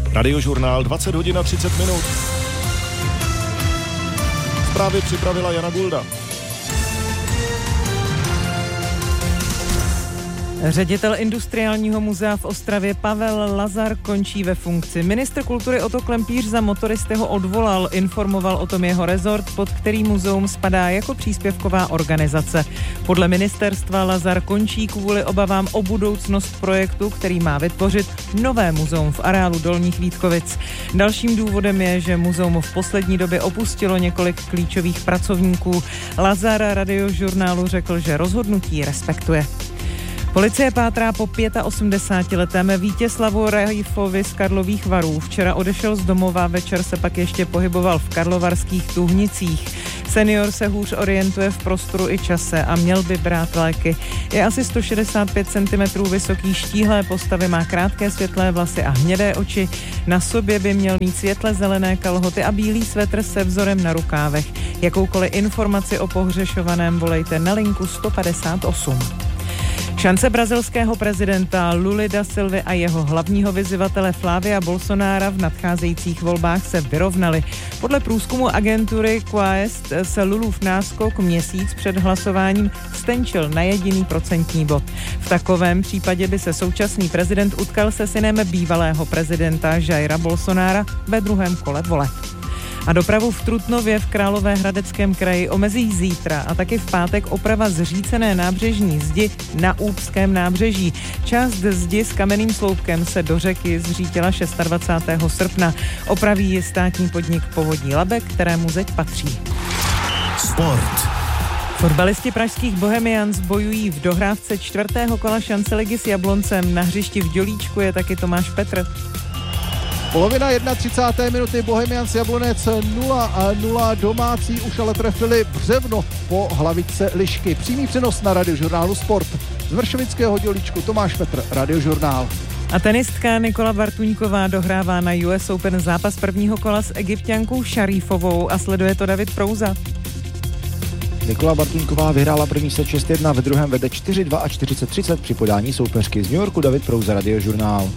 Radiožurnál 20 hodin a 30 minut. Zprávy připravila Jana Gulda. Ředitel Industriálního muzea v Ostravě Pavel Lazar končí ve funkci. Ministr kultury Otto Klempíř za motoristy ho odvolal, informoval o tom jeho rezort, pod který muzeum spadá jako příspěvková organizace. Podle ministerstva Lazar končí kvůli obavám o budoucnost projektu, který má vytvořit nové muzeum v areálu Dolních Vítkovic. Dalším důvodem je, že muzeum v poslední době opustilo několik klíčových pracovníků. Lazar Radiožurnálu řekl, že rozhodnutí respektuje. Policie pátrá po 85letém Vítězslavu Rajfovi z Karlových Varů. Včera odešel z domova, večer se pak ještě pohyboval v karlovarských Tuhnicích. Senior se hůř orientuje v prostoru i čase a měl by brát léky. Je asi 165 cm vysoký, štíhlé postavy, má krátké světlé vlasy a hnědé oči. Na sobě by měl mít světle zelené kalhoty a bílý svetr se vzorem na rukávech. Jakoukoliv informaci o pohřešovaném volejte na linku 158. Šance brazilského prezidenta Luly da Silvy a jeho hlavního vyzývatele Flávia Bolsonára v nadcházejících volbách se vyrovnaly. Podle průzkumu agentury Quest se Lulův náskok měsíc před hlasováním stenčil na jediný procentní bod. V takovém případě by se současný prezident utkal se synem bývalého prezidenta Jaira Bolsonára ve druhém kole voleb. A dopravu v Trutnově v Královéhradeckém kraji omezí zítra a taky v pátek oprava zřícené nábřežní zdi na Úpském nábřeží. Část zdi s kamenným sloupkem se do řeky zřítila 26. srpna. Opraví ji státní podnik Povodí Labe, kterému zeď patří. Sport. Fotbalisti pražských Bohemians bojují v dohrávce 4. kola šance ligy s Jabloncem. Na hřišti v Dělíčku je taky Tomáš Petr. Polovina 31. minuty, Bohemians Jablonec 0-0, domácí už ale trefili břevno po hlavičce lišky. Přímý přenos na Radiožurnálu Sport. Z Vršovického Dělíčku Tomáš Petr, Radiožurnál. A tenistka Nikola Bartuňková dohrává na US Open zápas prvního kola s Egypťankou Šarífovou a sleduje to David Prouza. Nikola Bartuňková vyhrála první set 6-1, ve druhém vede 4-2 a 40-30 při podání soupeřky z New Yorku. David Prouza, Radiožurnál.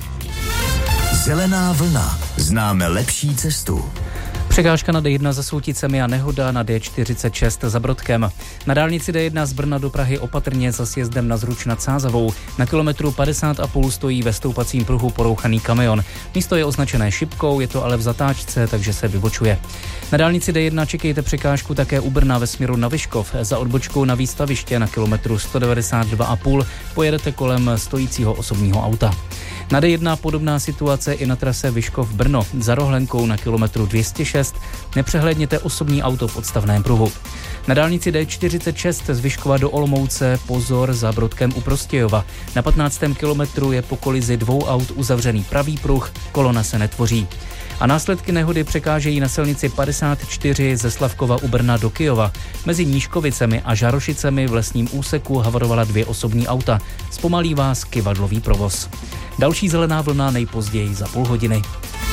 Zelená vlna. Známe lepší cestu. Překážka na D1 za Souticemi a nehoda na D46 za Brodkem. Na dálnici D1 z Brna do Prahy opatrně za sjezdem na Zruč nad Sázavou. Na kilometru 50,5 stojí ve stoupacím pruhu porouchaný kamion. Místo je označené šipkou, je to ale v zatáčce, takže se vybočuje. Na dálnici D1 čekejte překážku také u Brna ve směru na Vyškov. Za odbočkou na výstaviště na kilometru 192,5 pojedete kolem stojícího osobního auta. Na D1 podobná situace i na trase Vyškov-Brno. Za rohlenkou na kilometru 206 nepřehlédněte osobní auto v odstavném pruhu. Na dálnici D46 z Vyškova do Olomouce pozor za Brodkem u Prostějova. Na 15. kilometru je po kolizi dvou aut uzavřený pravý pruh, kolona se netvoří. A následky nehody překážejí na silnici 54 ze Slavkova u Brna do Kyjova. Mezi Nížkovicemi a Žarošicemi v lesním úseku havarovala 2 osobní auta. Zpomalí vás kyvadlový provoz. Další zelená vlna nejpozději za půl hodiny.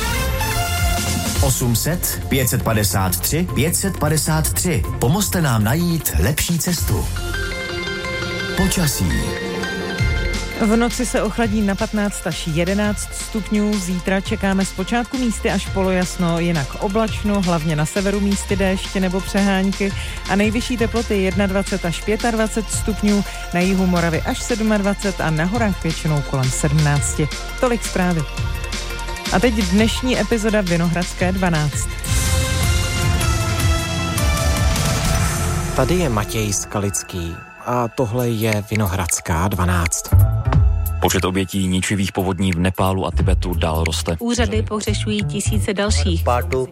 800 553 553. Pomozte nám najít lepší cestu. Počasí. V noci se ochladí na 15 až 11 stupňů, zítra čekáme zpočátku místy až polojasno, jinak oblačno, hlavně na severu místy déšť nebo přehánky a nejvyšší teploty 21 až 25 stupňů, na jihu Moravy až 27 a na horách většinou kolem 17. Tolik zprávy. A teď dnešní epizoda Vinohradské 12. Tady je Matěj Skalický a tohle je Vinohradská 12. Počet obětí ničivých povodní v Nepálu a Tibetu dál roste. Úřady pohřešují tisíce dalších.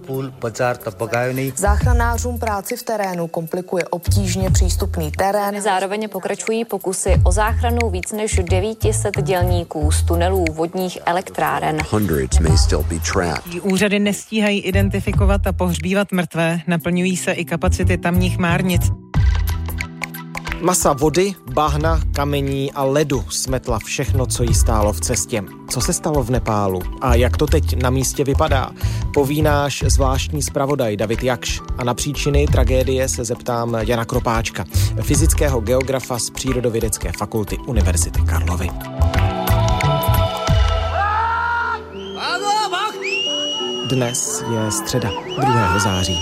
Záchranářům práci v terénu komplikuje obtížně přístupný terén. Zároveň pokračují pokusy o záchranu víc než 900 dělníků z tunelů vodních elektráren. Úřady nestíhají identifikovat a pohřbívat mrtvé, naplňují se i kapacity tamních márnic. Masa vody, bahna, kamení a ledu smetla všechno, co jí stálo v cestě. Co se stalo v Nepálu a jak to teď na místě vypadá, poví náš zvláštní zpravodaj David Jakš. A na příčiny tragédie se zeptám Jana Kropáčka, fyzického geografa z Přírodovědecké fakulty Univerzity Karlovy. Dnes je středa 2. září.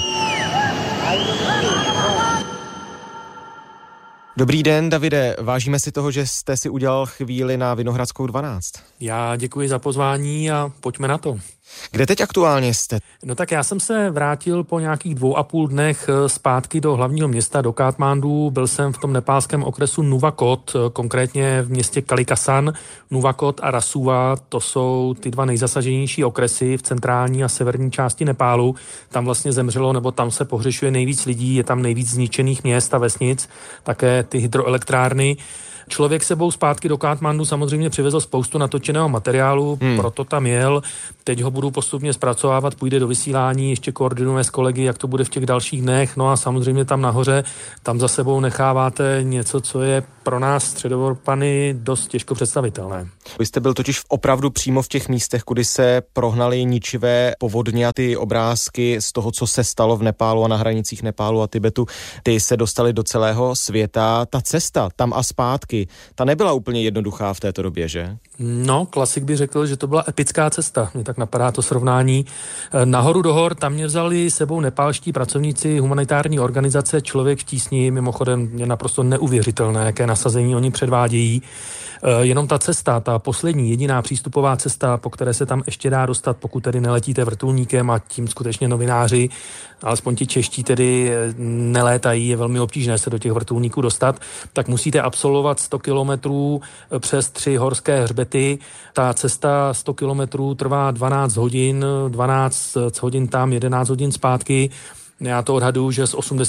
Dobrý den, Davide. Vážíme si toho, že jste si udělal chvíli na Vinohradskou 12. Já děkuji za pozvání a pojďme na to. Kde teď aktuálně jste? No tak já jsem se vrátil po nějakých 2,5 dnech zpátky do hlavního města, do Katmandu. Byl jsem v tom nepálském okresu Nuwakot, konkrétně v městě Kalikasan. Nuwakot a Rasuwa, to jsou ty dva nejzasaženější okresy v centrální a severní části Nepálu. Tam vlastně zemřelo, nebo tam se pohřešuje nejvíc lidí, je tam nejvíc zničených měst a vesnic, také ty hydroelektrárny. Člověk sebou zpátky do Katmandu samozřejmě přivezl spoustu natočeného materiálu, proto tam jel. Teď ho budu postupně zpracovávat, půjde do vysílání, ještě koordinuje s kolegy, jak to bude v těch dalších dnech. No a samozřejmě tam nahoře, tam za sebou necháváte něco, co je pro nás Středoevropany dost těžko představitelné. Vy jste byl totiž opravdu přímo v těch místech, kudy se prohnaly ničivé povodně a ty obrázky z toho, co se stalo v Nepálu a na hranicích Nepálu a Tibetu, ty se dostaly do celého světa. Ta cesta tam a zpátky, ta nebyla úplně jednoduchá v této době, že? No, klasik by řekl, že to byla epická cesta. Mně tak napadá to srovnání. Nahoru do hor, tam mě vzali sebou nepálští pracovníci humanitární organizace Člověk v tísni. Mimochodem je naprosto neuvěřitelné, jaké nasazení oni předvádějí. Jenom ta cesta, ta poslední, jediná přístupová cesta, po které se tam ještě dá dostat, pokud tedy neletíte vrtulníkem a tím skutečně novináři, alespoň ti čeští tedy nelétají, je velmi obtížné se do těch vrtulníků dostat, tak musíte absolvovat 100 kilometrů přes 3 horské hřbety. Ta cesta 100 kilometrů trvá 12 hodin, 12 hodin tam, 11 hodin zpátky. Já to odhaduju, že z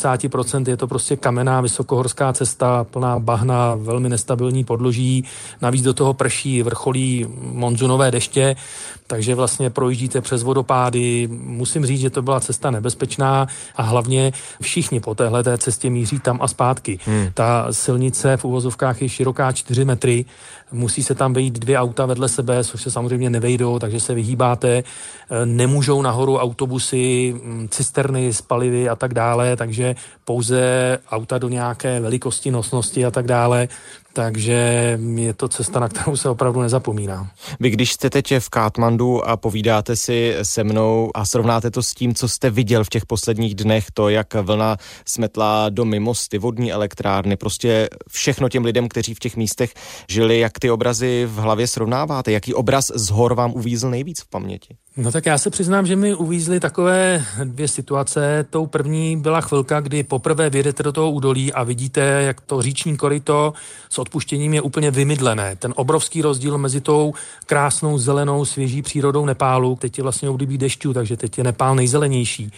80% je to prostě kamenná vysokohorská cesta, plná bahna, velmi nestabilní podloží, navíc do toho prší, vrcholí monzunové deště, takže vlastně projíždíte přes vodopády. Musím říct, že to byla cesta nebezpečná a hlavně všichni po téhleté cestě míří tam a zpátky. Ta silnice v uvozovkách je široká 4 metry, musí se tam vejít 2 auta vedle sebe, což se samozřejmě nevejdou, takže se vyhýbáte. Nemůžou nahoru autobusy, cisterny s palivy a tak dále, takže pouze auta do nějaké velikosti, nosnosti a tak dále. Takže je to cesta, na kterou se opravdu nezapomíná. Vy když jste teď v Katmandu a povídáte si se mnou a srovnáte to s tím, co jste viděl v těch posledních dnech, to, jak vlna smetla domy, mosty, vodní elektrárny, prostě všechno těm lidem, kteří v těch místech žili, jak ty obrazy v hlavě srovnáváte? Jaký obraz z hor vám uvízl nejvíc v paměti? No tak já se přiznám, že mi uvízly takové 2 situace. Tou první byla chvilka, kdy poprvé vyjedete do toho údolí a vidíte, jak to říční koryto s odpuštěním je úplně vymydlené. Ten obrovský rozdíl mezi tou krásnou zelenou svěží přírodou Nepálu, teď je vlastně období dešťů, takže teď je Nepál nejzelenější.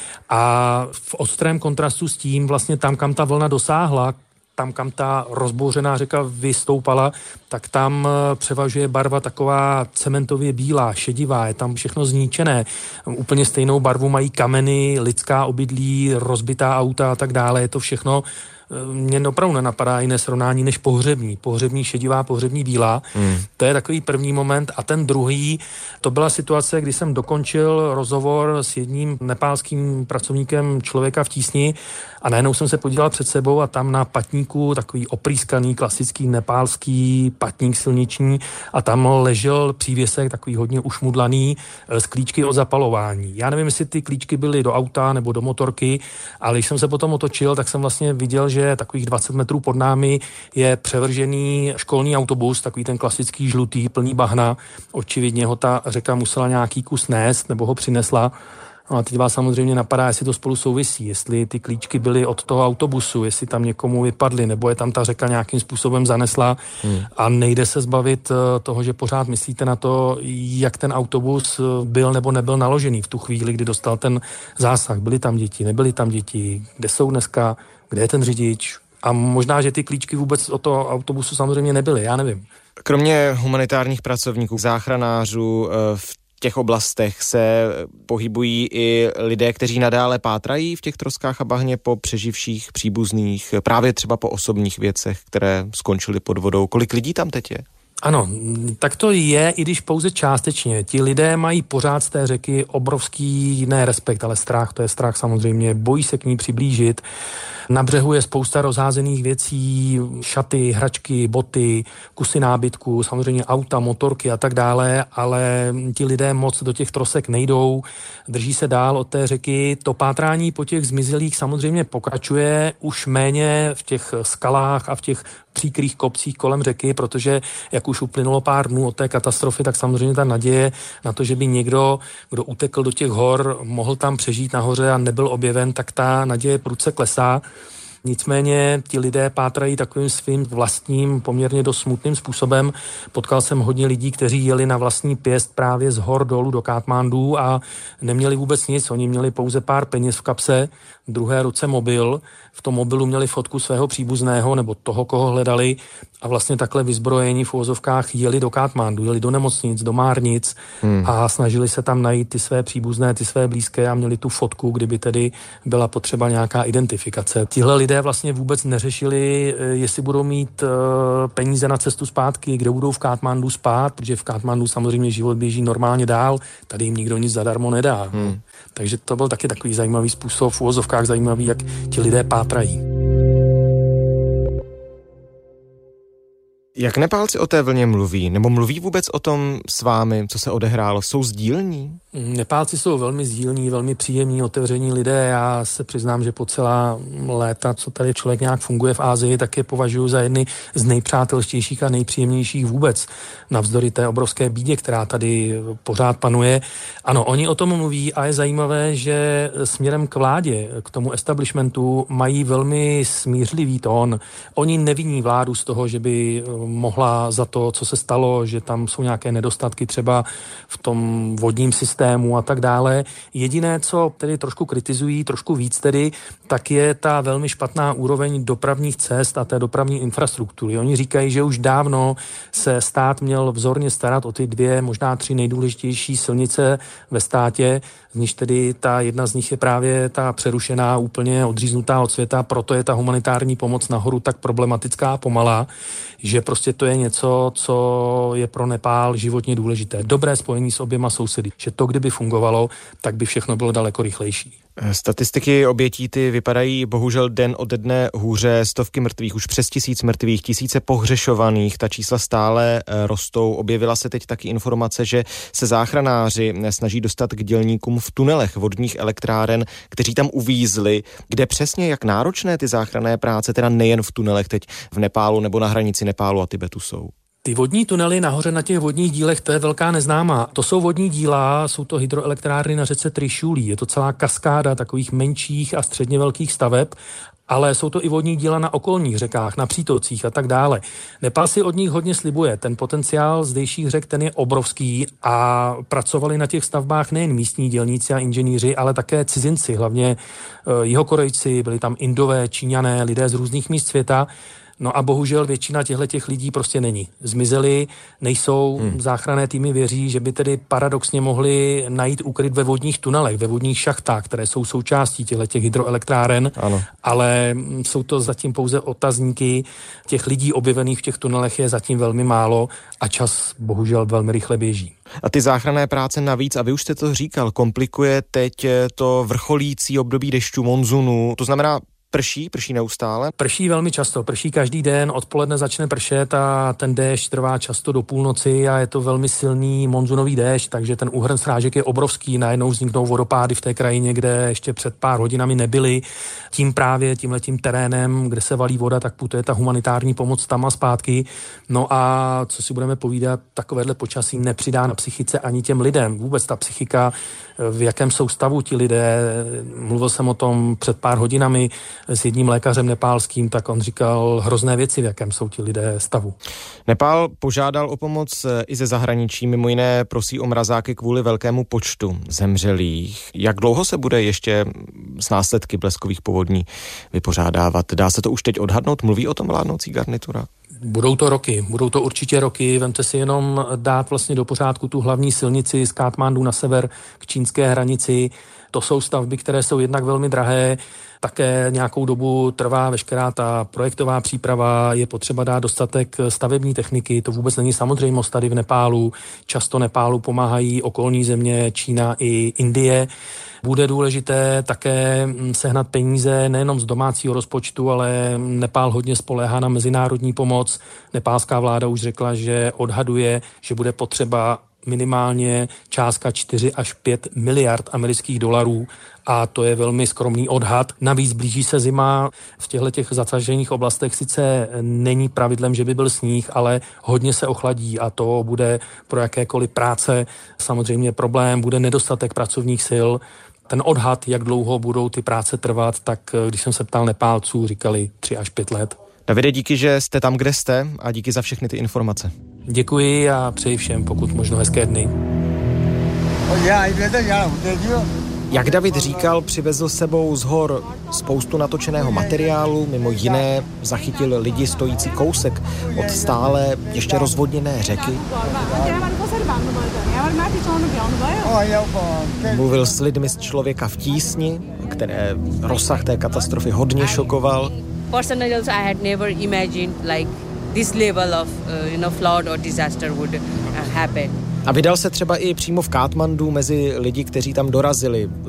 A v ostrém kontrastu s tím vlastně tam, kam ta vlna dosáhla, tam, kam ta rozbouřená řeka vystoupala, tak tam převažuje barva taková cementově bílá, šedivá, je tam všechno zničené. Úplně stejnou barvu mají kameny, lidská obydlí, rozbitá auta a tak dále. Je to všechno, mě opravdu nenapadá jiné srovnání než pohřební. Pohřební šedivá, pohřební bílá. To je takový první moment. A ten druhý, to byla situace, kdy jsem dokončil rozhovor s jedním nepálským pracovníkem Člověka v tísni a najednou jsem se podíval před sebou a tam na patníku takový oprýskaný klasický nepálský patník silniční a tam ležel přívěsek takový hodně ušmudlaný z klíčky od zapalování. Já nevím, jestli ty klíčky byly do auta nebo do motorky, ale když jsem se potom otočil, tak jsem vlastně viděl, že takových 20 metrů pod námi je převržený školní autobus, takový ten klasický žlutý, plný bahna. Očividně ho ta řeka musela nějaký kus nést nebo ho přinesla. No a teď vás samozřejmě napadá, jestli to spolu souvisí, jestli ty klíčky byly od toho autobusu, jestli tam někomu vypadly, nebo je tam ta řeka nějakým způsobem zanesla a nejde se zbavit toho, že pořád myslíte na to, jak ten autobus byl nebo nebyl naložený v tu chvíli, kdy dostal ten zásah. Byly tam děti, nebyly tam děti, kde jsou dneska, kde je ten řidič a možná, že ty klíčky vůbec od toho autobusu samozřejmě nebyly, já nevím. Kromě humanitárních pracovníků, záchranářů v těch oblastech se pohybují i lidé, kteří nadále pátrají v těch troskách a bahně po přeživších příbuzných, právě třeba po osobních věcech, které skončily pod vodou. Kolik lidí tam teď je? Ano, tak to je, i když pouze částečně. Ti lidé mají pořád z té řeky obrovský, ne respekt, ale strach, to je strach samozřejmě, bojí se k ní přiblížit. Na břehu je spousta rozházených věcí, šaty, hračky, boty, kusy nábytku, samozřejmě auta, motorky a tak dále, ale ti lidé moc do těch trosek nejdou, drží se dál od té řeky. To pátrání po těch zmizelých samozřejmě pokračuje, už méně v těch skalách a v těch příkrých kopcích kolem řeky, protože jak už uplynulo pár dnů od té katastrofy, tak samozřejmě ta naděje na to, že by někdo, kdo utekl do těch hor, mohl tam přežít nahoře a nebyl objeven, tak ta naděje prudce klesá. Nicméně ti lidé pátrají takovým svým vlastním, poměrně dost smutným způsobem. Potkal jsem hodně lidí, kteří jeli na vlastní pěst právě z hor dolů do Katmandu a neměli vůbec nic. Oni měli pouze pár peněz v kapse, v druhé ruce mobil. V tom mobilu měli fotku svého příbuzného nebo toho, koho hledali a vlastně takhle vyzbrojení v uvozovkách jeli do Katmandu, jeli do nemocnic, do márnic a snažili se tam najít ty své příbuzné, ty své blízké a měli tu fotku, kdyby tedy byla potřeba nějaká identifikace. Tihle lidé vlastně vůbec neřešili, jestli budou mít peníze na cestu zpátky, kde budou v Katmandu spát, protože v Katmandu samozřejmě život běží normálně dál, tady jim nikdo nic zadarmo nedá. Takže to byl taky takový zajímavý způsob, v uvozovkách zajímavý, jak ti lidé pátrají. Jak Nepálci o té vlně mluví? Nebo mluví vůbec o tom s vámi, co se odehrálo? Jsou sdílní? Nepálci jsou velmi sdílní, velmi příjemní, otevření lidé. Já se přiznám, že po celá léta, co tady člověk nějak funguje v Asii, tak je považuji za jedny z nejpřátelštějších a nejpříjemnějších vůbec. Navzdory té obrovské bídě, která tady pořád panuje. Ano, oni o tom mluví a je zajímavé, že směrem k vládě, k tomu establishmentu mají velmi smířlivý tón. Oni neviní vládu z toho, že by mohla za to, co se stalo, že tam jsou nějaké nedostatky třeba v tom vodním systému a tak dále. Jediné, co tedy trošku kritizují, trošku víc tedy, tak je ta velmi špatná úroveň dopravních cest a té dopravní infrastruktury. Oni říkají, že už dávno se stát měl vzorně starat o ty 2, možná 3 nejdůležitější silnice ve státě, z níž tedy ta jedna z nich je právě ta přerušená, úplně odříznutá od světa, proto je ta humanitární pomoc nahoru tak problematická a pomalá, že prostě to je něco, co je pro Nepál životně důležité. Dobré spojení s oběma sousedy, že to, kdyby fungovalo, tak by všechno bylo daleko rychlejší. Statistiky obětí ty vypadají bohužel den ode dne hůře, stovky mrtvých, už přes 1000 mrtvých, tisíce pohřešovaných, ta čísla stále rostou. Objevila se teď taky informace, že se záchranáři snaží dostat k dělníkům v tunelech vodních elektráren, kteří tam uvízli. Kde přesně, jak náročné ty záchranné práce, teda nejen v tunelech teď v Nepálu nebo na hranici Nepálu a Tibetu jsou? Ty vodní tunely nahoře na těch vodních dílech, to je velká neznámá. To jsou vodní díla, jsou to hydroelektrárny na řece Trishuli. Je to celá kaskáda takových menších a středně velkých staveb, ale jsou to i vodní díla na okolních řekách, na přítocích a tak dále. Nepál si od nich hodně slibuje. Ten potenciál zdejších řek, ten je obrovský a pracovali na těch stavbách nejen místní dělníci a inženýři, ale také cizinci, hlavně Jihokorejci, byli tam Indové, Číňané, lidé z různých míst světa. No a bohužel většina těchto lidí prostě není. Zmizeli, nejsou, záchranné týmy věří, že by tedy paradoxně mohli najít úkryt ve vodních tunelech, ve vodních šachtách, které jsou součástí těchto hydroelektráren, ano. Ale jsou to zatím pouze otazníky. Těch lidí objevených v těch tunelech je zatím velmi málo a čas bohužel velmi rychle běží. A ty záchranné práce navíc, a vy už jste to říkal, komplikuje teď to vrcholící období dešťů, monzunu, to znamená prší neustále? Prší velmi často, prší každý den, odpoledne začne pršet a ten déšť trvá často do půlnoci a je to velmi silný monzunový déšť, takže ten úhrn srážek je obrovský, najednou vzniknou vodopády v té krajině, kde ještě před pár hodinami nebyly. Tímhletím terénem, kde se valí voda, tak putuje ta humanitární pomoc tam a zpátky. No a co si budeme povídat, takovéhle počasí nepřidá na psychice ani těm lidem. Vůbec ta psychika, v jakém jsou stavu ti lidé. Mluvil jsem o tom před pár hodinami s jedním lékařem nepálským, tak on říkal hrozné věci, v jakém jsou ti lidé stavu. Nepál požádal o pomoc i ze zahraničí, mimo jiné prosí o mrazáky kvůli velkému počtu zemřelých. Jak dlouho se bude ještě s následky bleskových povodní vypořádávat? Dá se to už teď odhadnout? Mluví o tom vládnoucí garnitura? Budou to určitě roky. Vemte si jenom dát vlastně do pořádku tu hlavní silnici z Katmandu na sever k čínské hranici. To jsou stavby, které jsou jednak velmi drahé. také nějakou dobu trvá veškerá ta projektová příprava, je potřeba dát dostatek stavební techniky, to vůbec není samozřejmost tady v Nepálu. Často Nepálu pomáhají okolní země, Čína i Indie. Bude důležité také sehnat peníze nejenom z domácího rozpočtu, ale Nepál hodně spoléhá na mezinárodní pomoc. Nepálská vláda už řekla, že odhaduje, že bude potřeba minimálně částka 4 až 5 miliard amerických dolarů a to je velmi skromný odhad. Navíc blíží se zima, v těchto zasažených oblastech sice není pravidlem, že by byl sníh, ale hodně se ochladí a to bude pro jakékoliv práce samozřejmě problém, bude nedostatek pracovních sil. Ten odhad, jak dlouho budou ty práce trvat, tak když jsem se ptal Nepálců, říkali 3 až 5 let. Davide, díky, že jste tam, kde jste a díky za všechny ty informace. Děkuji a přeji všem pokud možno hezké dny. Jak David říkal, přivezl sebou z hor spoustu natočeného materiálu, mimo jiné zachytil lidi stojící kousek od stále ještě rozvodněné řeky. Mluvil s lidmi z Člověka v tísni, které rozsah té katastrofy hodně šokoval. Personally also I had never imagined like this level of flood or disaster would happen. A vydal se třeba i přímo v Katmandu mezi lidi, kteří tam dorazili